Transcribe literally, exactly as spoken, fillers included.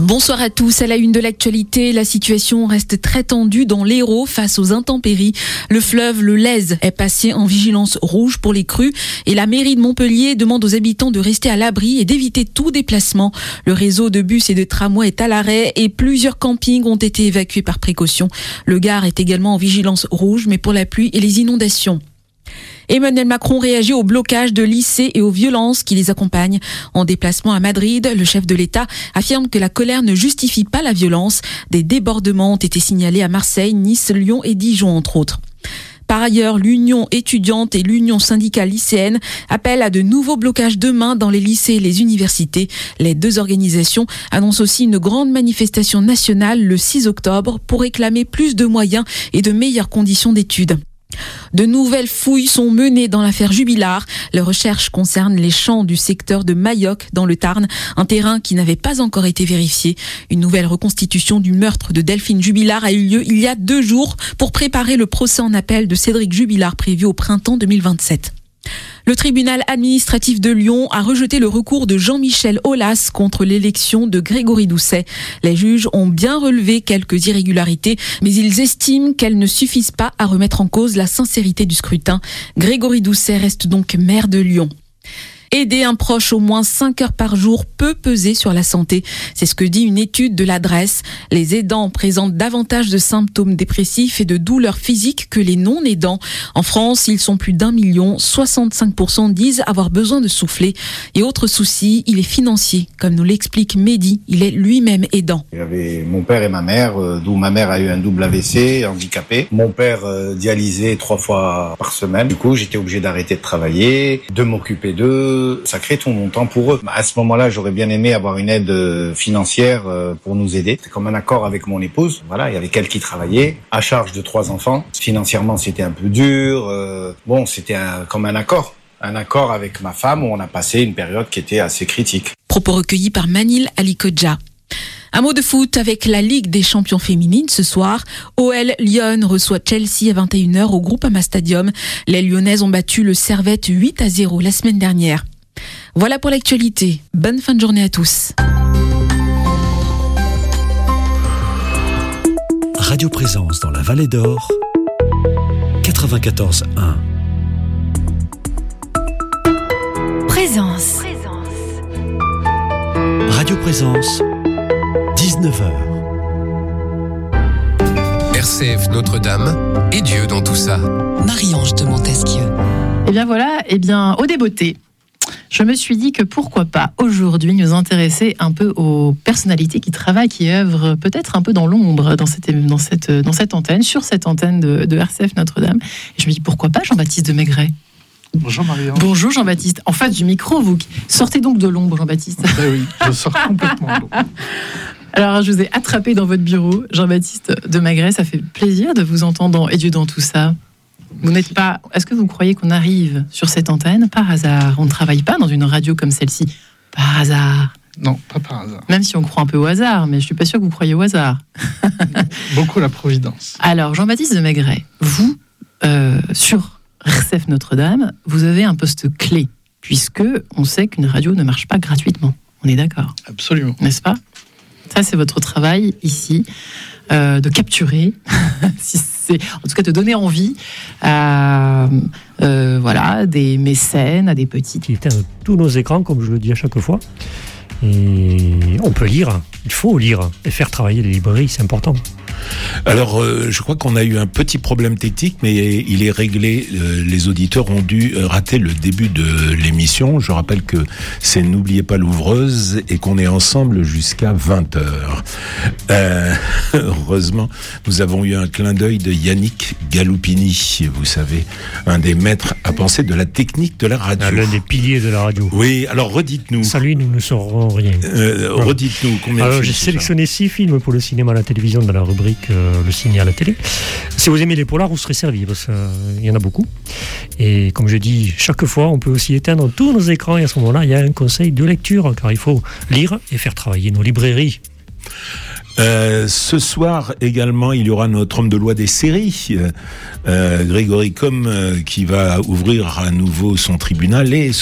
Bonsoir à tous. À la une de l'actualité, la situation reste très tendue dans l'Hérault face aux intempéries. Le fleuve, le Lèze, est passé en vigilance rouge pour les crues et la mairie de Montpellier demande aux habitants de rester à l'abri et d'éviter tout déplacement. Le réseau de bus et de tramways est à l'arrêt et plusieurs campings ont été évacués par précaution. Le Gard est également en vigilance rouge, mais pour la pluie et les inondations. Emmanuel Macron réagit au blocage de lycées et aux violences qui les accompagnent. En déplacement à Madrid, le chef de l'État affirme que la colère ne justifie pas la violence. Des débordements ont été signalés à Marseille, Nice, Lyon et Dijon, entre autres. Par ailleurs, l'Union étudiante et l'Union syndicale lycéenne appellent à de nouveaux blocages demain dans les lycées et les universités. Les deux organisations annoncent aussi une grande manifestation nationale le six octobre pour réclamer plus de moyens et de meilleures conditions d'études. De nouvelles fouilles sont menées dans l'affaire Jubilard. Les recherches concernent les champs du secteur de Mayoc dans le Tarn, un terrain qui n'avait pas encore été vérifié. Une nouvelle reconstitution du meurtre de Delphine Jubilard a eu lieu il y a deux jours pour préparer le procès en appel de Cédric Jubilard prévu au printemps deux mille vingt-sept. Le tribunal administratif de Lyon a rejeté le recours de Jean-Michel Aulas contre l'élection de Grégory Doucet. Les juges ont bien relevé quelques irrégularités, mais ils estiment qu'elles ne suffisent pas à remettre en cause la sincérité du scrutin. Grégory Doucet reste donc maire de Lyon. Aider un proche au moins cinq heures par jour peut peser sur la santé. C'est ce que dit une étude de l'Adresse. Les aidants présentent davantage de symptômes dépressifs et de douleurs physiques que les non-aidants. En France, ils sont plus d'un million. soixante-cinq pour cent disent avoir besoin de souffler. Et autre souci, il est financier. Comme nous l'explique Mehdi, il est lui-même aidant. J'avais mon père et ma mère, euh, d'où ma mère a eu un double A V C, handicapé. Mon père euh, dialysé trois fois par semaine. Du coup, j'étais obligé d'arrêter de travailler, de m'occuper d'eux. Ça crée tout mon temps pour eux. À ce moment-là, j'aurais bien aimé avoir une aide financière pour nous aider. C'est comme un accord avec mon épouse. Voilà, il y avait qu'elle qui travaillait, à charge de trois enfants. Financièrement, c'était un peu dur. Euh, bon, c'était un, comme un accord. Un accord avec ma femme où on a passé une période qui était assez critique. Propos recueillis par Manil Alikodja. Un mot de foot avec la Ligue des champions féminines ce soir. O L Lyon reçoit Chelsea à vingt et une heures au Groupama Stadium. Les Lyonnaises ont battu le Servette huit à zéro la semaine dernière. Voilà pour l'actualité. Bonne fin de journée à tous. Radio Présence dans la Vallée d'Or, quatre-vingt-quatorze un. Présence. Radio Présence, dix-neuf heures. R C F Notre-Dame et Dieu dans tout ça. Marie-Ange de Montesquieu. Eh bien voilà, eh bien au débeauté. Je me suis dit que pourquoi pas aujourd'hui nous intéresser un peu aux personnalités qui travaillent, qui œuvrent peut-être un peu dans l'ombre dans cette, dans cette, dans cette antenne, sur cette antenne de, de R C F Notre-Dame. Et je me dis pourquoi pas Jean-Baptiste de Maigret. Bonjour Marie-Ange. Bonjour Jean-Baptiste. En face du micro, vous sortez donc de l'ombre, Jean-Baptiste. Ben oui, je sors complètement de l'ombre. Alors, je vous ai attrapé dans votre bureau, Jean-Baptiste de Maigret. Ça fait plaisir de vous entendre dans Et Dieu dans tout ça. Vous n'êtes pas. Est-ce que vous croyez qu'on arrive sur cette antenne par hasard? On ne travaille pas dans une radio comme celle-ci par hasard. Non, pas par hasard. Même si on croit un peu au hasard, mais je suis pas sûr que vous croyez au hasard. Beaucoup la providence. Alors, Jean-Baptiste de Maigret, vous, euh, sur R C F Notre-Dame, vous avez un poste clé, puisque on sait qu'une radio ne marche pas gratuitement. On est d'accord? Absolument. N'est-ce pas? Ça, c'est votre travail ici, euh, de capturer, si c'est, en tout cas de donner envie à euh, voilà, des mécènes, à des petits. Qui éteignent tous nos écrans, comme je le dis à chaque fois. Et on peut lire, il faut lire et faire travailler les librairies, c'est important. Alors, euh, je crois qu'on a eu un petit problème technique, mais il est réglé. Euh, les auditeurs ont dû rater le début de l'émission. Je rappelle que c'est N'oubliez pas l'ouvreuse et qu'on est ensemble jusqu'à vingt heures. Euh, heureusement, nous avons eu un clin d'œil de Yannick Galoupini, vous savez, un des maîtres à penser de la technique de la radio. L'un des piliers de la radio. Oui, alors redites-nous. Sans lui, nous ne saurons rien. Euh, voilà. Redites-nous combien. Alors, j'ai sélectionné six films pour le cinéma et la télévision dans la rubrique euh, Le ciné à la télé. Si vous aimez les polars, vous serez servi parce qu'il euh, y en a beaucoup. Et comme je dis, chaque fois, on peut aussi éteindre tous nos écrans et à ce moment-là, il y a un conseil de lecture car il faut lire et faire travailler nos librairies. Euh, ce soir également, il y aura notre homme de loi des séries, euh, Grégory Comme, euh, qui va ouvrir à nouveau son tribunal et